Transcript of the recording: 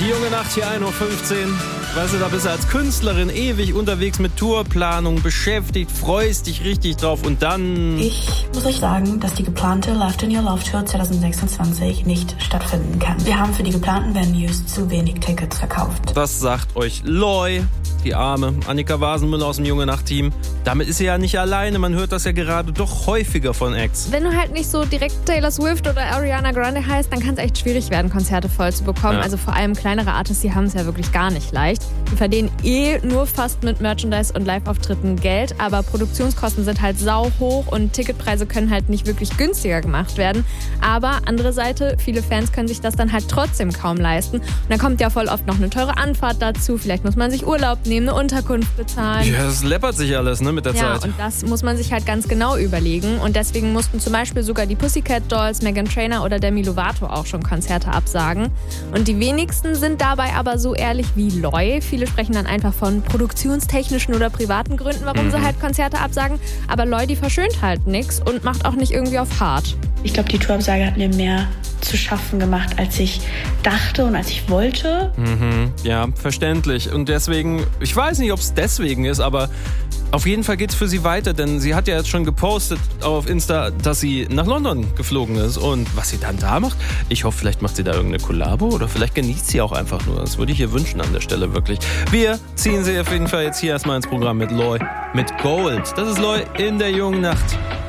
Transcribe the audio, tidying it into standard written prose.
Die junge Nacht hier 1.15 Uhr. Weißt du, da bist du als Künstlerin ewig unterwegs mit Tourplanung beschäftigt, freust dich richtig drauf und dann... Ich muss euch sagen, dass die geplante Left in Your Love Tour 2026 nicht stattfinden kann. Wir haben für die geplanten Venues zu wenig Tickets verkauft. Das sagt euch Loi, die arme Annika Wasenmüller aus dem Junge Nacht-Team. Damit ist sie ja nicht alleine, man hört das ja gerade doch häufiger von Acts. Wenn du halt nicht so direkt Taylor Swift oder Ariana Grande heißt, dann kann es echt schwierig werden, Konzerte voll zu bekommen. Ja. Also vor allem kleinere Artists, die haben es ja wirklich gar nicht leicht. Die verdienen nur fast mit Merchandise und Live-Auftritten Geld, aber Produktionskosten sind halt sau hoch und Ticketpreise können halt nicht wirklich günstiger gemacht werden. Aber andere Seite, viele Fans können sich das dann halt trotzdem kaum leisten. Und dann kommt ja voll oft noch eine teure Anfahrt dazu. Vielleicht muss man sich Urlaub nehmen, eine Unterkunft bezahlen. Ja, das läppert sich alles, ne, mit der Ja, Zeit. und das muss man sich halt ganz genau überlegen. Und deswegen mussten zum Beispiel sogar die Pussycat Dolls, Meghan Trainor oder Demi Lovato auch schon Konzerte absagen. Und die wenigsten sind dabei aber so ehrlich wie Loi. Viele sprechen dann einfach von produktionstechnischen oder privaten Gründen, warum sie halt Konzerte absagen. Aber Loi, die verschönt halt nichts und macht auch nicht irgendwie auf hart. Ich glaube, die Tourabsage hat mir mehr zu schaffen gemacht, als ich dachte und als ich wollte. Ja, verständlich. Und deswegen, ich weiß nicht, ob es deswegen ist, aber auf jeden Fall geht's für sie weiter, denn sie hat ja jetzt schon gepostet auf Insta, dass sie nach London geflogen ist. Und was sie dann da macht, ich hoffe, vielleicht macht sie da irgendeine Kollabo oder vielleicht genießt sie auch einfach nur. Das würde ich ihr wünschen an der Stelle wirklich. Wir ziehen sie auf jeden Fall jetzt hier erstmal ins Programm mit Loi, mit Gold. Das ist Loi in der jungen Nacht.